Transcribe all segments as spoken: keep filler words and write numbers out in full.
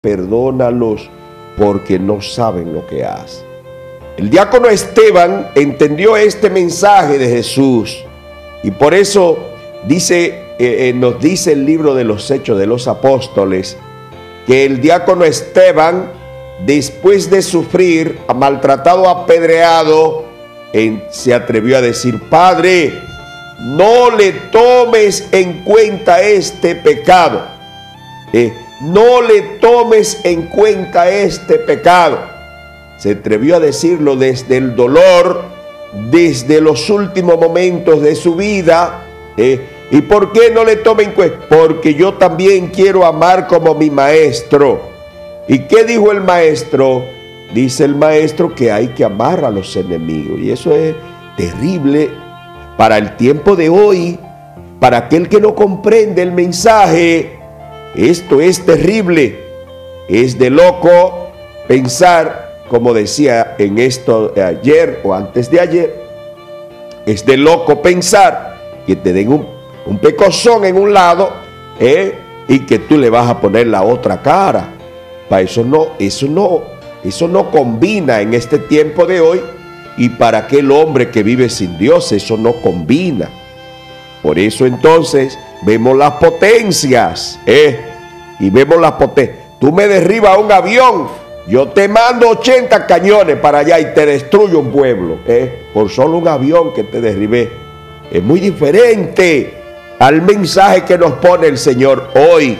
perdónalos porque no saben lo que hacen. El diácono Esteban entendió este mensaje de Jesús y por eso dice, eh, nos dice el libro de los Hechos de los Apóstoles que el diácono Esteban, después de sufrir, maltratado, apedreado, en, se atrevió a decir: Padre, no le tomes en cuenta este pecado. Eh, no le tomes en cuenta este pecado. Se atrevió a decirlo desde el dolor, desde los últimos momentos de su vida. Eh, ¿Y por qué no le tome en cuenta? Porque yo también quiero amar como mi maestro. ¿Y qué dijo el maestro? Dice el maestro que hay que amar a los enemigos. Y eso es terrible para el tiempo de hoy, para aquel que no comprende el mensaje. Esto es terrible. Es de loco pensar, como decía en esto ayer o antes de ayer, es de loco pensar que te den un, un pecozón en un lado eh, y que tú le vas a poner la otra cara. Para eso no, eso no, eso no combina en este tiempo de hoy, y para aquel hombre que vive sin Dios eso no combina. Por eso entonces vemos las potencias, eh, y vemos las potencias. Tú me derribas un avión, yo te mando ochenta cañones para allá y te destruyo un pueblo, eh, por solo un avión que te derribé. Es muy diferente al mensaje que nos pone el Señor hoy.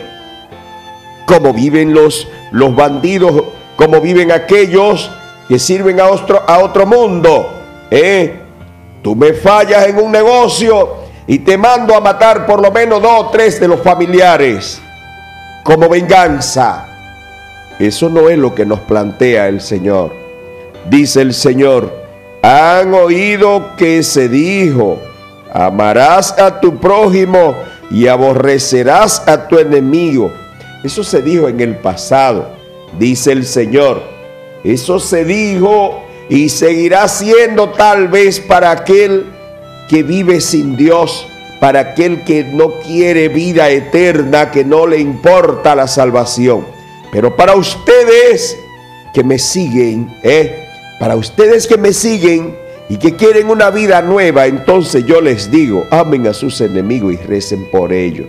Cómo viven los, los bandidos, cómo viven aquellos que sirven a otro, a otro mundo. ¿eh? Tú me fallas en un negocio y te mando a matar por lo menos dos o tres de los familiares como venganza. Eso no es lo que nos plantea el Señor. Dice el Señor: han oído que se dijo, amarás a tu prójimo y aborrecerás a tu enemigo. Eso se dijo en el pasado, dice el Señor. Eso se dijo y seguirá siendo tal vez para aquel que vive sin Dios, para aquel que no quiere vida eterna, que no le importa la salvación. Pero para ustedes que me siguen, ¿eh? para ustedes que me siguen y que quieren una vida nueva, entonces yo les digo: amen a sus enemigos y recen por ellos.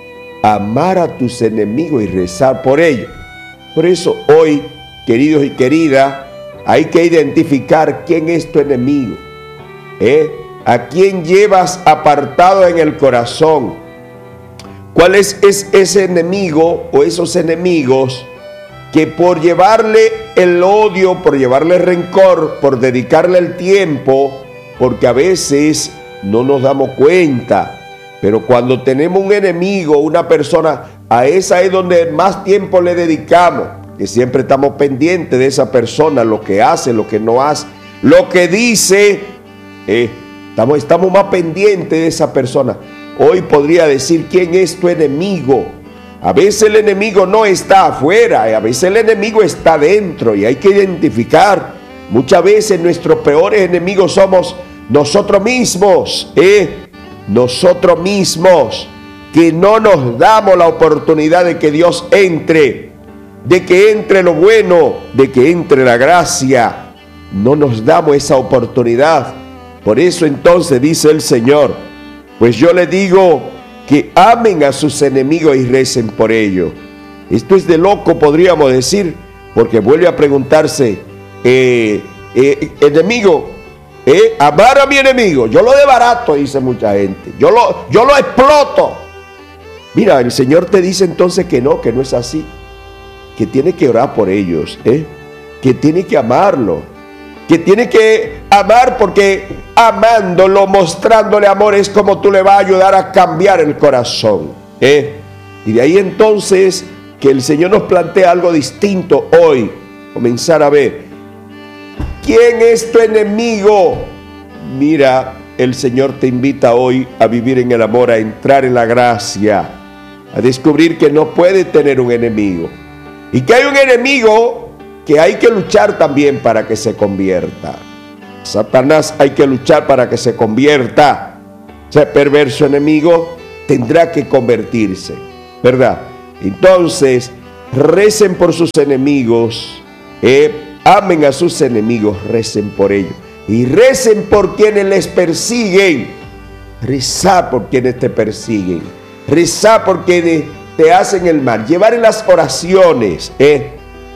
Amar a tus enemigos y rezar por ellos. Por eso hoy, queridos y queridas, hay que identificar quién es tu enemigo, ¿eh? a quién llevas apartado en el corazón. ¿Cuál es, es ese enemigo o esos enemigos que por llevarle el odio, por llevarle rencor, por dedicarle el tiempo, porque a veces no nos damos cuenta, pero cuando tenemos un enemigo, una persona, a esa es donde más tiempo le dedicamos, que siempre estamos pendientes de esa persona, lo que hace, lo que no hace, lo que dice, eh, estamos, estamos más pendientes de esa persona. Hoy podría decir quién es tu enemigo. A veces el enemigo no está afuera, a veces el enemigo está dentro y hay que identificar. Muchas veces nuestros peores enemigos somos nosotros mismos, ¿eh? Nosotros mismos, que no nos damos la oportunidad de que Dios entre, de que entre lo bueno, de que entre la gracia. No nos damos esa oportunidad. Por eso entonces dice el Señor: pues yo le digo que amen a sus enemigos y recen por ellos. Esto es de loco, podríamos decir, porque vuelve a preguntarse, eh, eh, enemigo, eh, amar a mi enemigo, yo lo desbarato, dice mucha gente, yo lo, yo lo exploto. Mira, el Señor te dice entonces que no, que no es así, que tiene que orar por ellos, ¿eh? que tiene que amarlo, que tiene que amar, porque amándolo, mostrándole amor, es como tú le vas a ayudar a cambiar el corazón, ¿eh? Y de ahí entonces que el Señor nos plantea algo distinto hoy. Comenzar a ver, ¿quién es tu enemigo? Mira, el Señor te invita hoy a vivir en el amor, a entrar en la gracia, a descubrir que no puede tener un enemigo, y que hay un enemigo que hay que luchar también para que se convierta. Satanás hay que luchar para que se convierta. Ese perverso enemigo tendrá que convertirse, ¿verdad? Entonces, recen por sus enemigos, eh, amen a sus enemigos, recen por ellos. Y recen por quienes les persiguen. Rezar por quienes te persiguen. Rezar por quienes te hacen el mal. Llevar en las oraciones. ¿eh?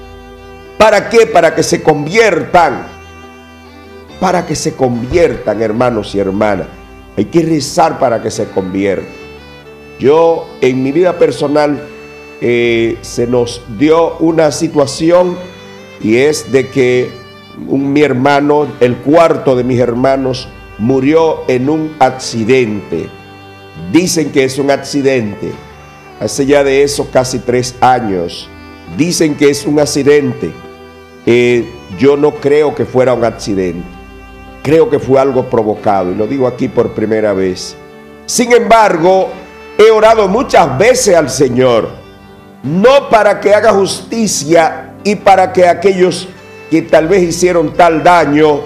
¿Para qué? Para que se conviertan. Para que se conviertan, hermanos y hermanas. Hay que rezar para que se conviertan. Yo, en mi vida personal, eh, se nos dio una situación, y es de que un, mi hermano, el cuarto de mis hermanos, murió en un accidente. Dicen que es un accidente. Hace ya de eso casi tres años. Dicen que es un accidente. Eh, yo no creo que fuera un accidente. Creo que fue algo provocado, y lo digo aquí por primera vez. Sin embargo, he orado muchas veces al Señor, no para que haga justicia y para que aquellos que tal vez hicieron tal daño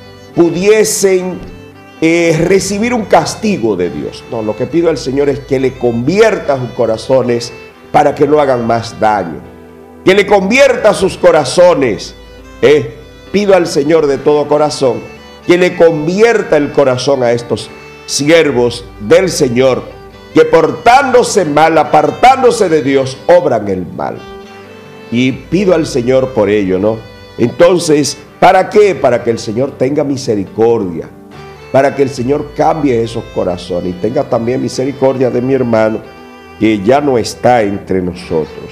pudiesen eh, recibir un castigo de Dios. No, lo que pido al Señor es que le convierta sus corazones para que no hagan más daño. Que le convierta sus corazones. Eh, pido al Señor de todo corazón que le convierta el corazón a estos siervos del Señor, que portándose mal, apartándose de Dios, obran el mal. Y pido al Señor por ello, ¿no? Entonces, ¿para qué? Para que el Señor tenga misericordia, para que el Señor cambie esos corazones y tenga también misericordia de mi hermano que ya no está entre nosotros.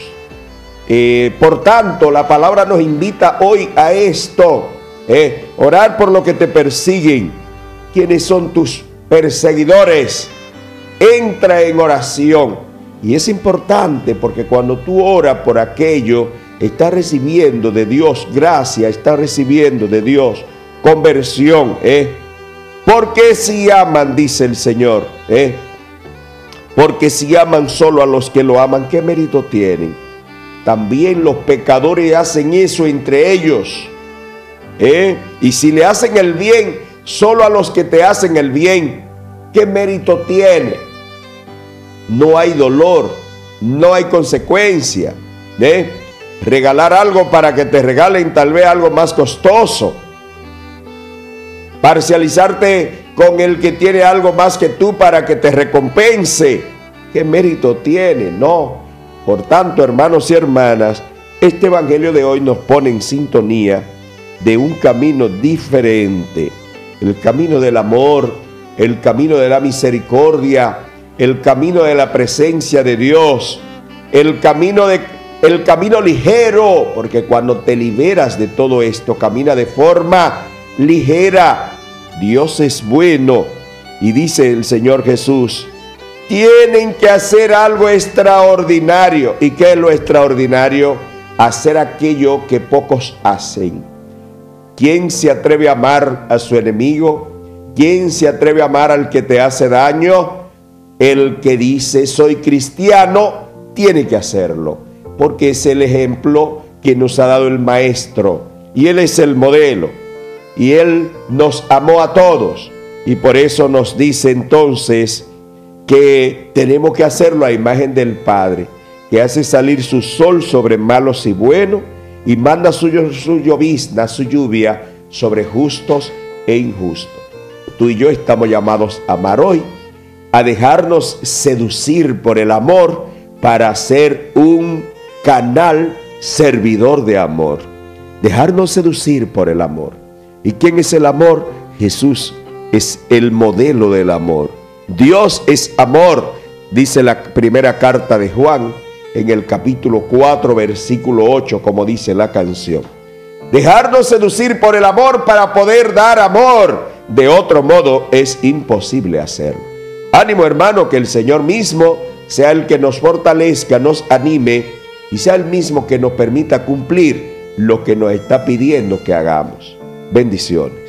Eh, por tanto, la palabra nos invita hoy a esto, eh, orar por lo que te persiguen. ¿Quiénes son tus perseguidores? Entra en oración. Y es importante porque cuando tú oras por aquello, estás recibiendo de Dios gracia, estás recibiendo de Dios conversión. ¿eh? Porque si aman, dice el Señor, ¿eh? porque si aman solo a los que lo aman, ¿qué mérito tienen? También los pecadores hacen eso entre ellos. ¿eh? Y si le hacen el bien solo a los que te hacen el bien, ¿qué mérito tiene? No hay dolor, no hay consecuencia. ¿eh? Regalar algo para que te regalen tal vez algo más costoso. Parcializarte con el que tiene algo más que tú para que te recompense. ¿Qué mérito tiene? No. Por tanto, hermanos y hermanas, este evangelio de hoy nos pone en sintonía de un camino diferente. El camino del amor, el camino de la misericordia, el camino de la presencia de Dios, el camino de el camino ligero, porque cuando te liberas de todo esto, camina de forma ligera. Dios es bueno, y dice el Señor Jesús, tienen que hacer algo extraordinario. ¿Y qué es lo extraordinario? Hacer aquello que pocos hacen. ¿Quién se atreve a amar a su enemigo? ¿Quién se atreve a amar al que te hace daño? El que dice soy cristiano tiene que hacerlo, porque es el ejemplo que nos ha dado el Maestro, y Él es el modelo, y Él nos amó a todos, y por eso nos dice entonces que tenemos que hacerlo a imagen del Padre, que hace salir su sol sobre malos y buenos, y manda su, su llovizna, su lluvia, sobre justos e injustos. Tú y yo estamos llamados a amar hoy, a dejarnos seducir por el amor para ser un canal servidor de amor. Dejarnos seducir por el amor. ¿Y quién es el amor? Jesús es el modelo del amor. Dios es amor, dice la primera carta de Juan en el capítulo cuatro, versículo ocho, como dice la canción. Dejarnos seducir por el amor para poder dar amor. De otro modo es imposible hacerlo. Ánimo, hermano, que el Señor mismo sea el que nos fortalezca, nos anime y sea el mismo que nos permita cumplir lo que nos está pidiendo que hagamos. Bendiciones.